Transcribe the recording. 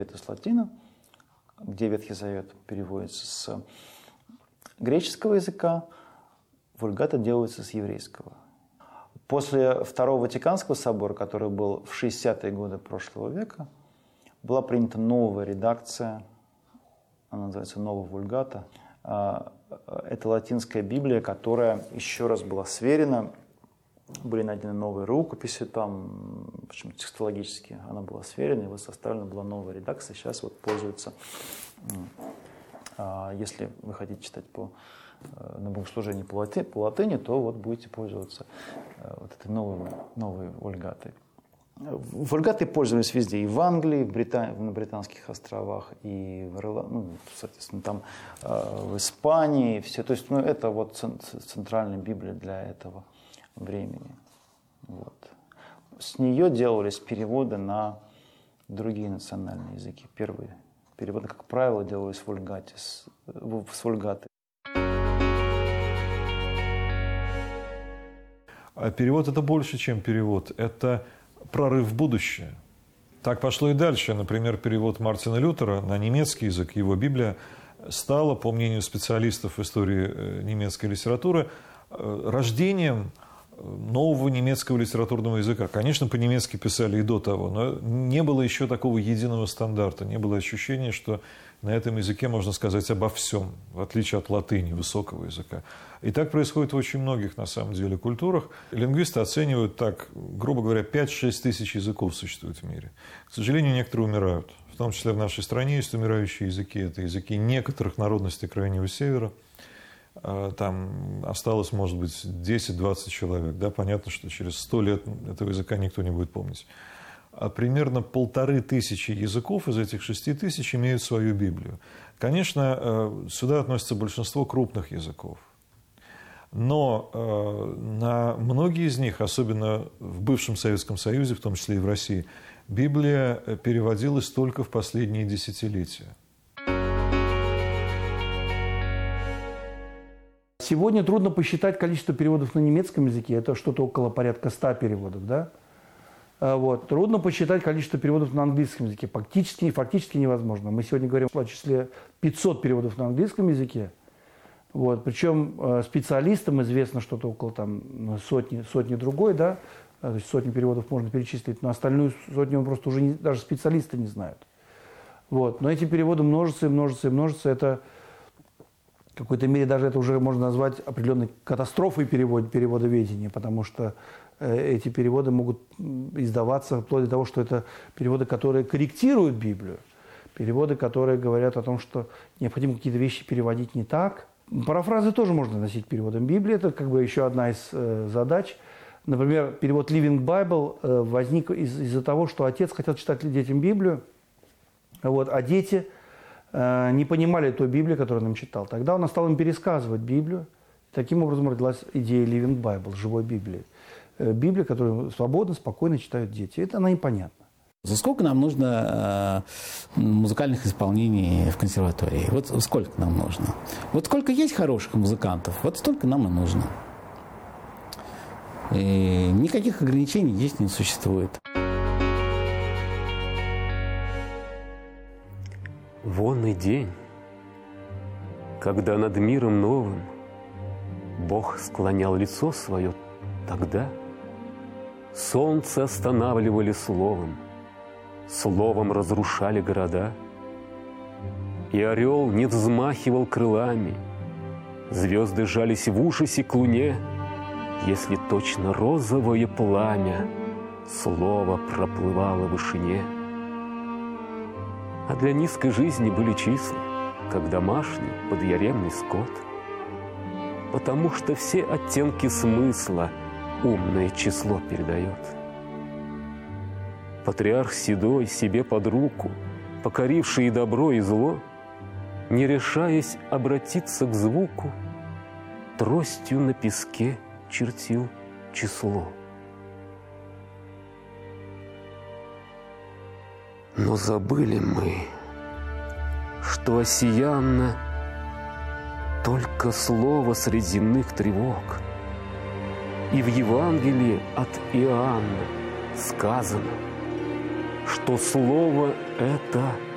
Это с латина, где Ветхий Завет переводится с греческого языка, вульгата делается с еврейского. После Второго Ватиканского собора, который был в 60-е годы прошлого века, была принята новая редакция, она называется «Нова Вульгата». Это латинская Библия, которая еще раз была сверена, были найдены новые рукописи там, почему текстологически она была сверена, и вот составлена была новая редакция. Сейчас вот пользуется, если вы хотите читать на богослужении по латыни, то вот будете пользоваться вот этой новой вульгатой. Вульгатой пользовались везде, и в Англии, на Британских островах, и соответственно, там в Испании, все. То есть, это вот центральная Библия для этого времени. Вот. С нее делались переводы на другие национальные языки. Первые переводы, как правило, делались с вульгаты. А перевод – это больше, чем перевод. Это прорыв в будущее. Так пошло и дальше. Например, перевод Мартина Лютера на немецкий язык, его Библия, стала, по мнению специалистов в истории немецкой литературы, рождением нового немецкого литературного языка. Конечно, по-немецки писали и до того, но не было еще такого единого стандарта, не было ощущения, что на этом языке можно сказать обо всем, в отличие от латыни, высокого языка. И так происходит в очень многих, на самом деле, культурах. Лингвисты оценивают так, грубо говоря, 5-6 тысяч языков существует в мире. К сожалению, некоторые умирают. В том числе в нашей стране есть умирающие языки. Это языки некоторых народностей Крайнего Севера. Там осталось, может быть, 10-20 человек. Да? Понятно, что через 100 лет этого языка никто не будет помнить. А примерно 1500 языков из этих 6000 имеют свою Библию. Конечно, сюда относится большинство крупных языков. Но на многие из них, особенно в бывшем Советском Союзе, в том числе и в России, Библия переводилась только в последние десятилетия. Сегодня трудно посчитать количество переводов на немецком языке. Это что-то около порядка 100 переводов, да? Вот. Трудно посчитать количество переводов на английском языке. Фактически невозможно. Мы сегодня говорим о числе 500 переводов на английском языке. Вот. Причем специалистам известно что-то около сотни другой, да? То есть сотни переводов можно перечислить, но остальную сотню просто уже даже специалисты не знают. Вот. Но эти переводы множатся и множатся и множатся. Это в какой-то мере даже это уже можно назвать определенной катастрофой переводоведения, потому что эти переводы могут издаваться вплоть до того, что это переводы, которые корректируют Библию, переводы, которые говорят о том, что необходимо какие-то вещи переводить не так. Парафразы тоже можно носить переводом Библии, это как бы еще одна из задач. Например, перевод Living Bible возник из-за того, что отец хотел читать детям Библию, а дети не понимали той Библии, которую он им читал. Тогда он стал им пересказывать Библию. Таким образом родилась идея Living Bible, живой Библии. Библия, которую свободно, спокойно читают дети. Это она непонятна. За сколько нам нужно музыкальных исполнений в консерватории? Вот сколько нам нужно? Вот сколько есть хороших музыкантов, вот столько нам и нужно. И никаких ограничений здесь не существует. Вон и день, когда над миром новым Бог склонял лицо свое, тогда солнце останавливали словом, словом разрушали города, и орел не взмахивал крылами, звезды жались в ужасе к луне, если точно розовое пламя слово проплывало в вышине. А для низкой жизни были числа, как домашний подъяремный скот, потому что все оттенки смысла умное число передает. Патриарх седой себе под руку, покоривший и добро, и зло, не решаясь обратиться к звуку, тростью на песке чертил число. Но забыли мы, что осиянно только слово средь земных тревог. И в Евангелии от Иоанна сказано, что слово это